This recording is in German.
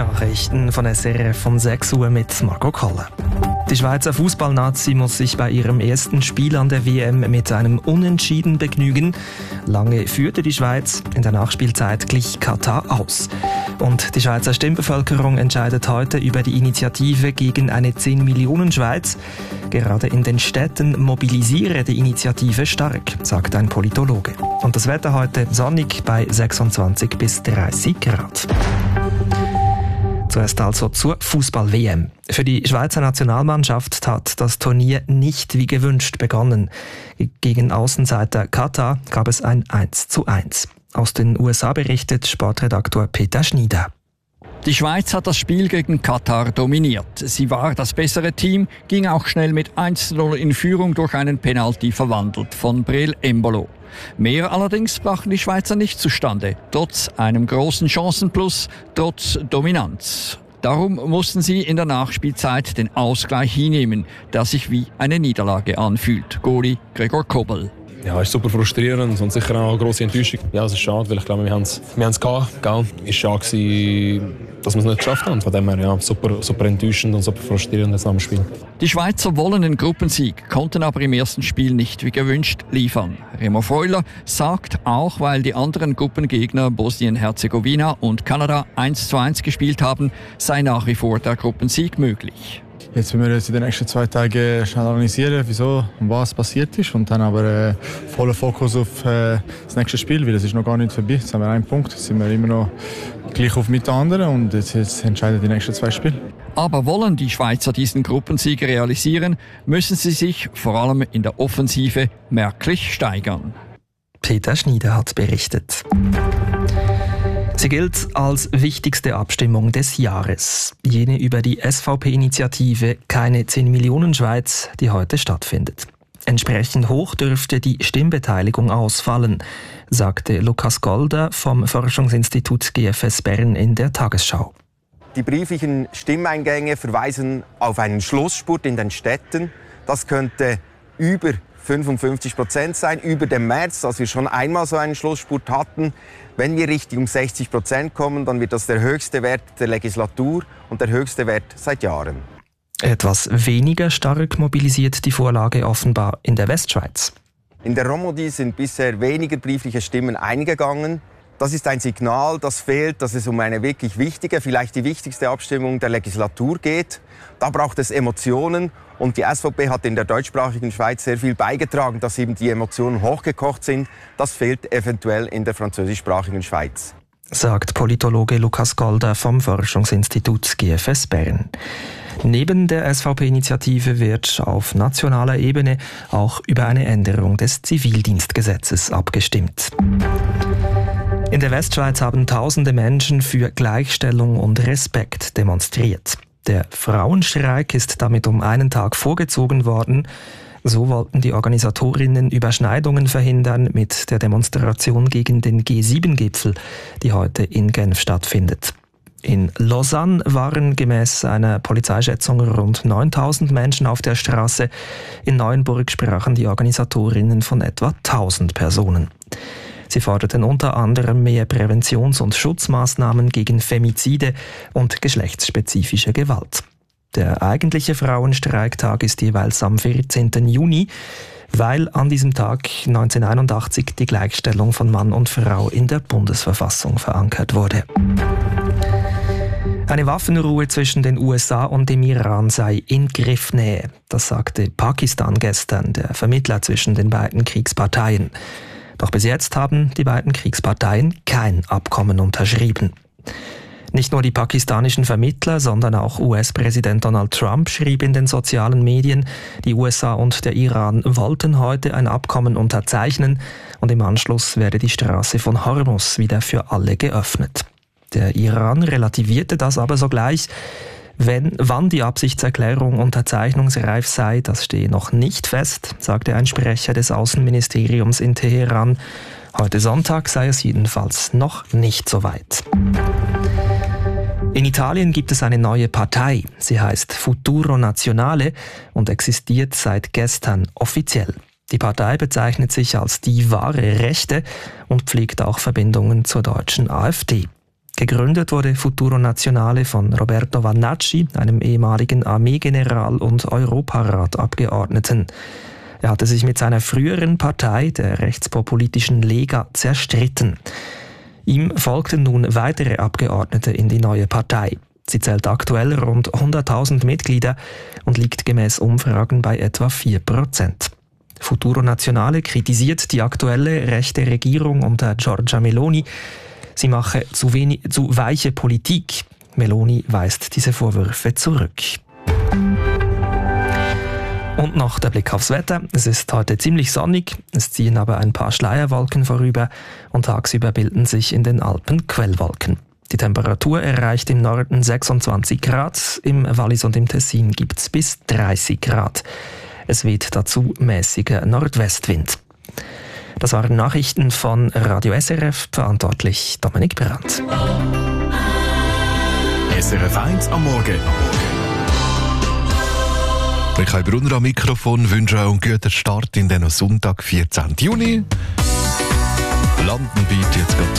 Nachrichten von SRF von 6 Uhr mit Marco Koller. Die Schweizer Fußballnazi muss sich bei ihrem ersten Spiel an der WM mit einem Unentschieden begnügen. Lange führte die Schweiz, in der Nachspielzeit glich Katar aus. Und die Schweizer Stimmbevölkerung entscheidet heute über die Initiative gegen eine 10-Millionen-Schweiz. Gerade in den Städten mobilisiere die Initiative stark, sagt ein Politologe. Und das Wetter heute sonnig bei 26 bis 30 Grad. Zuerst also zur Fußball-WM. Für die Schweizer Nationalmannschaft hat das Turnier nicht wie gewünscht begonnen. Gegen Außenseiter Katar gab es ein 1:1. Aus den USA berichtet Sportredaktor Peter Schnieder. Die Schweiz hat das Spiel gegen Katar dominiert. Sie war das bessere Team, ging auch schnell mit 1:0 in Führung durch einen Penalty verwandelt von Breel Embolo. Mehr allerdings brachten die Schweizer nicht zustande, trotz einem großen Chancenplus, trotz Dominanz. Darum mussten sie in der Nachspielzeit den Ausgleich hinnehmen, der sich wie eine Niederlage anfühlt. Goalie Gregor Kobel. Ja, es ist super frustrierend und sicher auch eine grosse Enttäuschung. Ja, es ist schade, weil ich glaube, wir haben es gehabt. Gell? Es war schade gewesen, dass wir es nicht geschafft haben. Von dem her, ja, super enttäuschend und super frustrierend nach dem Spiel. Die Schweizer wollen den Gruppensieg, konnten aber im ersten Spiel nicht wie gewünscht liefern. Remo Freuler sagt, auch weil die anderen Gruppengegner Bosnien-Herzegowina und Kanada 1:1 gespielt haben, sei nach wie vor der Gruppensieg möglich. Jetzt müssen wir jetzt in den nächsten 2 Tagen schnell analysieren, wieso und was passiert ist. Und dann aber voller Fokus auf das nächste Spiel, weil es ist noch gar nicht vorbei. Jetzt haben wir einen Punkt, jetzt sind wir immer noch gleich auf mit den anderen und jetzt entscheiden die nächsten 2 Spiele. Aber wollen die Schweizer diesen Gruppensieg realisieren, müssen sie sich vor allem in der Offensive merklich steigern. Peter Schnieder hat berichtet. Sie gilt als wichtigste Abstimmung des Jahres. Jene über die SVP-Initiative Keine 10-Millionen-Schweiz, die heute stattfindet. Entsprechend hoch dürfte die Stimmbeteiligung ausfallen, sagte Lukas Golder vom Forschungsinstitut GFS Bern in der Tagesschau. Die brieflichen Stimmeingänge verweisen auf einen Schlussspurt in den Städten. Das könnte über 55% sein, über dem März, als wir schon einmal so einen Schlussspurt hatten. Wenn wir Richtung 60% kommen, dann wird das der höchste Wert der Legislatur und der höchste Wert seit Jahren. Etwas weniger stark mobilisiert die Vorlage offenbar in der Westschweiz. In der Romandie sind bisher weniger briefliche Stimmen eingegangen. Das ist ein Signal, das fehlt, dass es um eine wirklich wichtige, vielleicht die wichtigste Abstimmung der Legislatur geht. Da braucht es Emotionen und die SVP hat in der deutschsprachigen Schweiz sehr viel beigetragen, dass eben die Emotionen hochgekocht sind. Das fehlt eventuell in der französischsprachigen Schweiz. Sagt Politologe Lukas Golder vom Forschungsinstitut GFS Bern. Neben der SVP-Initiative wird auf nationaler Ebene auch über eine Änderung des Zivildienstgesetzes abgestimmt. In der Westschweiz haben tausende Menschen für Gleichstellung und Respekt demonstriert. Der Frauenstreik ist damit um einen Tag vorgezogen worden. So wollten die Organisatorinnen Überschneidungen verhindern mit der Demonstration gegen den G7-Gipfel, die heute in Genf stattfindet. In Lausanne waren gemäß einer Polizeischätzung rund 9.000 Menschen auf der Straße. In Neuenburg sprachen die Organisatorinnen von etwa 1.000 Personen. Sie forderten unter anderem mehr Präventions- und Schutzmaßnahmen gegen Femizide und geschlechtsspezifische Gewalt. Der eigentliche Frauenstreiktag ist jeweils am 14. Juni, weil an diesem Tag 1981 die Gleichstellung von Mann und Frau in der Bundesverfassung verankert wurde. Eine Waffenruhe zwischen den USA und dem Iran sei in Griffnähe. Das sagte Pakistan gestern, der Vermittler zwischen den beiden Kriegsparteien. Doch bis jetzt haben die beiden Kriegsparteien kein Abkommen unterschrieben. Nicht nur die pakistanischen Vermittler, sondern auch US-Präsident Donald Trump schrieb in den sozialen Medien, die USA und der Iran wollten heute ein Abkommen unterzeichnen und im Anschluss werde die Straße von Hormuz wieder für alle geöffnet. Der Iran relativierte das aber sogleich. Wann die Absichtserklärung unterzeichnungsreif sei, das stehe noch nicht fest, sagte ein Sprecher des Außenministeriums in Teheran. Heute Sonntag sei es jedenfalls noch nicht so weit. In Italien gibt es eine neue Partei. Sie heißt Futuro Nazionale und existiert seit gestern offiziell. Die Partei bezeichnet sich als die wahre Rechte und pflegt auch Verbindungen zur deutschen AfD. Gegründet wurde Futuro Nazionale von Roberto Vannacci, einem ehemaligen Armeegeneral und Europaratabgeordneten. Er hatte sich mit seiner früheren Partei, der rechtspopulistischen Lega, zerstritten. Ihm folgten nun weitere Abgeordnete in die neue Partei. Sie zählt aktuell rund 100.000 Mitglieder und liegt gemäß Umfragen bei etwa 4%. Futuro Nazionale kritisiert die aktuelle rechte Regierung unter Giorgia Meloni. Sie mache zu weiche Politik. Meloni weist diese Vorwürfe zurück. Und noch der Blick aufs Wetter. Es ist heute ziemlich sonnig, es ziehen aber ein paar Schleierwolken vorüber und tagsüber bilden sich in den Alpen Quellwolken. Die Temperatur erreicht im Norden 26 Grad, im Wallis und im Tessin gibt es bis 30 Grad. Es weht dazu mäßiger Nordwestwind. Das waren Nachrichten von Radio SRF, verantwortlich Dominik Brandt. SRF 1 am Morgen. Michael Brunner am Mikrofon, wünsche euch einen guten Start in den Sonntag, 14. Juni. Landen bietet jetzt gerade